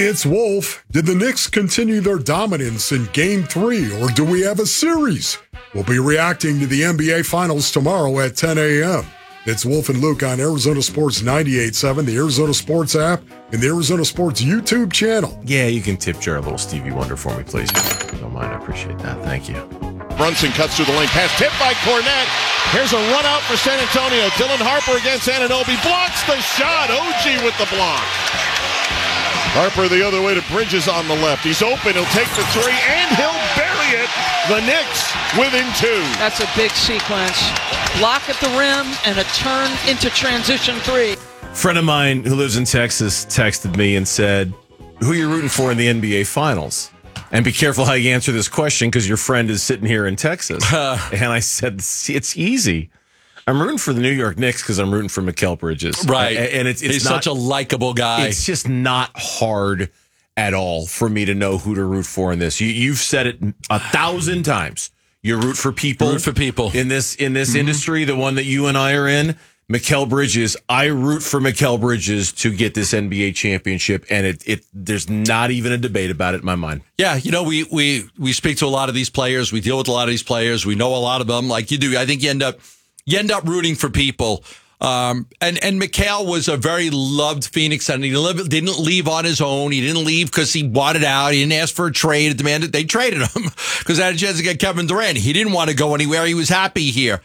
It's Wolf. Did the Knicks continue their dominance in Game 3, or do we have a series? We'll be reacting to the NBA Finals tomorrow at 10 a.m. It's Wolf and Luke on Arizona Sports 98.7, the Arizona Sports app, and the Arizona Sports YouTube channel. Yeah, you can tip jar a little Stevie Wonder for me, please. Don't mind, I appreciate that. Thank you. Brunson cuts through the lane, pass tipped by Cornette. Here's a run out for San Antonio. Dylan Harper against Anunoby, blocks the shot. OG with the block. Harper the other way to Bridges on the left. He's open. He'll take the three, and he'll bury it. The Knicks within two. That's a big sequence. Block at the rim and a turn into transition three. Friend of mine who lives in Texas texted me and said, who are you rooting for in the NBA Finals? And be careful how you answer this question because your friend is sitting here in Texas. And I said, it's easy. I'm rooting for the New York Knicks because I'm rooting for Mikal Bridges. Right. And it's He's not, such a likable guy. It's just not hard at all for me to know who to root for in this. You've said it 1,000 times. You root for people. Root for people. In this industry, the one that you and I are in, Mikal Bridges, I root for Mikal Bridges to get this NBA championship, and there's not even a debate about it in my mind. Yeah, you know, we speak to a lot of these players. We deal with a lot of these players. We know a lot of them like you do. I think you end up rooting for people. And Mikal was a very loved Phoenix, and he didn't leave on his own. He didn't leave because he wanted out. He didn't ask for a trade. Demanded they traded him because they had a chance to get Kevin Durant. He didn't want to go anywhere. He was happy here.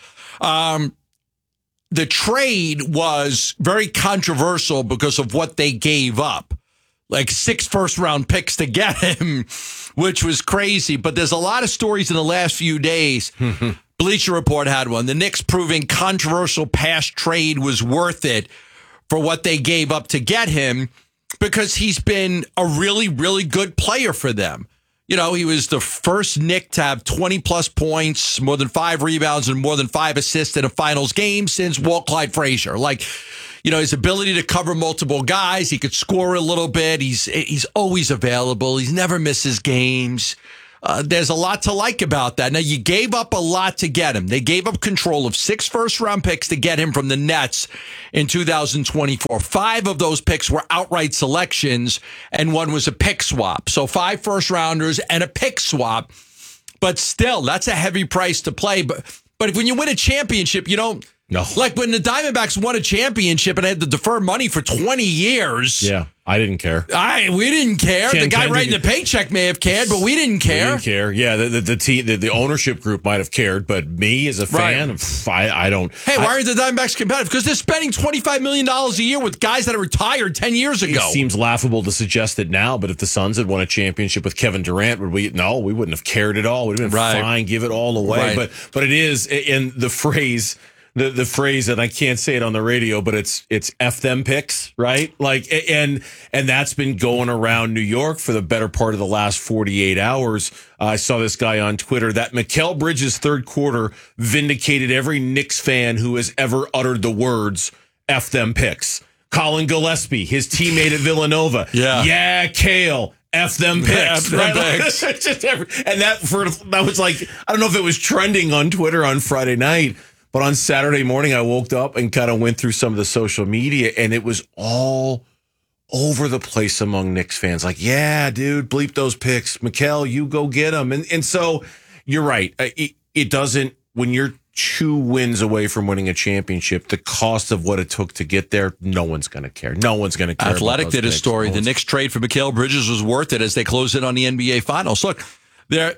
The trade was very controversial because of what they gave up, like 6 first-round picks to get him, which was crazy. But there's a lot of stories in the last few days. Bleacher Report had one. The Knicks proving controversial past trade was worth it for what they gave up to get him because he's been a really, really good player for them. You know, he was the first Knick to have 20-plus points, more than 5 rebounds, and more than 5 assists in a finals game since Walt Clyde Frazier. Like, you know, his ability to cover multiple guys, he could score a little bit. He's always available. He's never misses games. There's a lot to like about that. Now, you gave up a lot to get him. They gave up control of 6 first-round picks to get him from the Nets in 2024. 5 of those picks were outright selections, and 1 was a pick swap. So 5 first-rounders and a pick swap. But still, that's a heavy price to play. But when you win a championship, you don't... No. Like when the Diamondbacks won a championship and had to defer money for 20 years. Yeah, I didn't care. We didn't care. The guy writing the paycheck may have cared, but we didn't care. We didn't care. Yeah, the team, the ownership group might have cared, but me as a fan, I don't. Hey, why are the Diamondbacks competitive? Because they're spending $25 million a year with guys that are retired 10 years ago. It seems laughable to suggest it now, but if the Suns had won a championship with Kevin Durant, would we? No, we wouldn't have cared at all. We'd have been fine, give it all away. Right. But it is in the phrase. The phrase, and I can't say it on the radio, but it's F them picks, right? Like, and that's been going around New York for the better part of the last 48 hours. I saw this guy on Twitter that Mikal Bridges' third quarter vindicated every Knicks fan who has ever uttered the words F them picks. Colin Gillespie, his teammate at Villanova. Yeah, Kale. F them picks. F them picks. And that was like, I don't know if it was trending on Twitter on Friday night. But on Saturday morning, I woke up and kind of went through some of the social media, and it was all over the place among Knicks fans. Like, yeah, dude, bleep those picks. Mikal, you go get them. And so you're right. It doesn't, when you're 2 wins away from winning a championship, the cost of what it took to get there, no one's going to care. No one's going to care. Athletic did a story. The Knicks trade for Mikal Bridges was worth it as they closed in on the NBA Finals. Look, there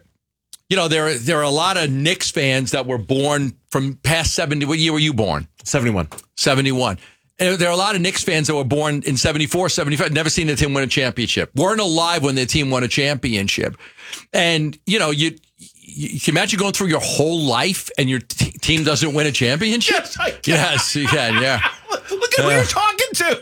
are a lot of Knicks fans that were born from past 70. What year were you born? 71. 71. And there are a lot of Knicks fans that were born in 74, 75, never seen their team win a championship. Weren't alive when their team won a championship. And, you know, you can imagine going through your whole life and your team doesn't win a championship? Yes, I can. Yes, you can, yeah. Look at who you're talking to.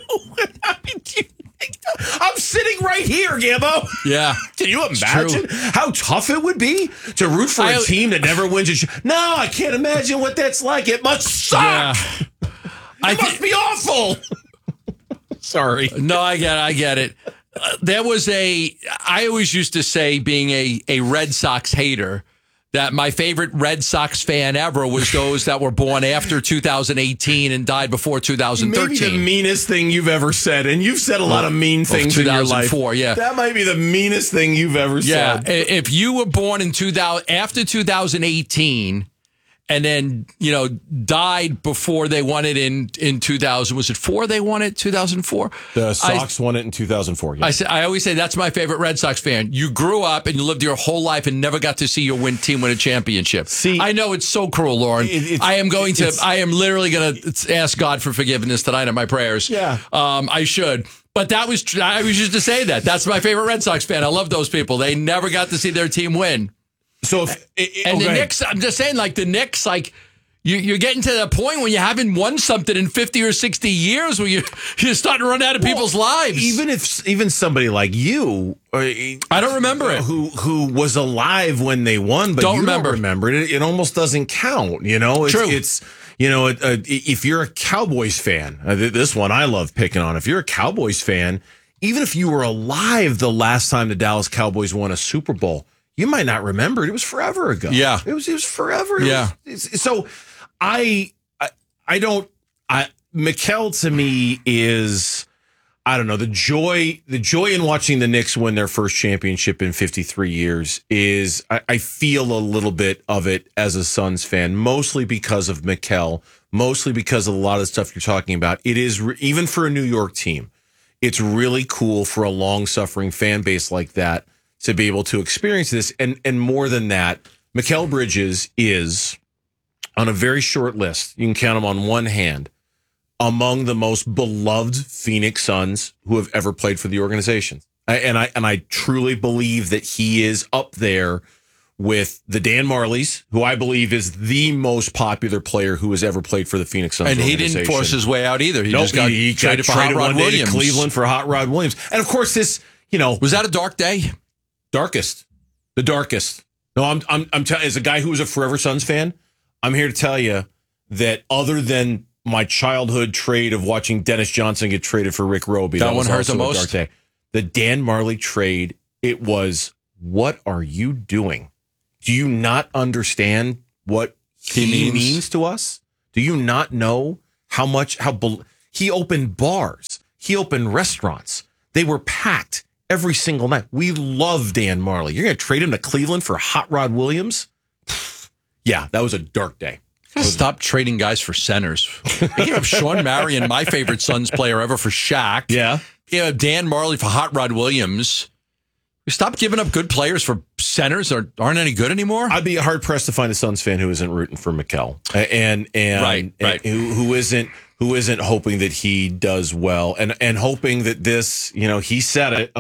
I'm sitting right here, Gambo. Yeah. Can you imagine how tough it would be to root for a team that never wins a No, I can't imagine what that's like. It must suck. Yeah. It must be awful. Sorry. No, I get it. There was I always used to say, being a Red Sox hater, that my favorite Red Sox fan ever was those that were born after 2018 and died before 2013. Maybe the meanest thing you've ever said, and you've said a lot of mean things in your life. 2004, yeah. That might be the meanest thing you've ever said. Yeah, if you were born in after 2018 and then, died before they won it in 2000, was it 4 they won it, 2004? The Sox won it in 2004. Yeah. I always say that's my favorite Red Sox fan. You grew up and you lived your whole life and never got to see your team win a championship. See, I know it's so cruel, Lauren. I am literally going to ask God for forgiveness tonight in my prayers. Yeah. I should. But I was just to say that. That's my favorite Red Sox fan. I love those people. They never got to see their team win. So the Knicks, I'm just saying, the Knicks, you're getting to the point when you haven't won something in 50 or 60 years where you're starting to run out of people's lives. Even somebody like you, I don't remember it. Who was alive when they won, but don't remember it. It almost doesn't count. True. If you're a Cowboys fan, this one I love picking on. If you're a Cowboys fan, even if you were alive the last time the Dallas Cowboys won a Super Bowl, you might not remember it. It was forever ago. Yeah. It was forever. Yeah. So Mikal to me is, I don't know, the joy in watching the Knicks win their first championship in 53 years is, I feel a little bit of it as a Suns fan, mostly because of Mikal, mostly because of a lot of the stuff you're talking about. It is, even for a New York team, it's really cool for a long-suffering fan base like that to be able to experience this. And more than that, Mikal Bridges is, on a very short list, you can count him on one hand, among the most beloved Phoenix Suns who have ever played for the organization. And I truly believe that he is up there with the Dan Marleys, who I believe is the most popular player who has ever played for the Phoenix Suns. And he didn't force his way out either. He just got traded for Hot Rod Williams. To Cleveland for Hot Rod Williams. And of course, this, was that a dark day? The darkest. No, I'm telling you, as a guy who was a forever Suns fan, I'm here to tell you that other than my childhood trade of watching Dennis Johnson get traded for Rick Roby, that one hurt the most. Dark day. The Dan Marley trade, it was, what are you doing? Do you not understand what he means to us? Do you not know he opened bars? He opened restaurants. They were packed every single night. We love Dan Marley. You're going to trade him to Cleveland for Hot Rod Williams? Yeah, that was a dark day. Stop trading guys for centers. They gave up Sean Marion, my favorite Suns player ever, for Shaq. Yeah. Dan Marley for Hot Rod Williams. Stop giving up good players for centers that aren't any good anymore. I'd be hard pressed to find a Suns fan who isn't rooting for Mikal and right. who isn't hoping that he does well and hoping that this, he said it.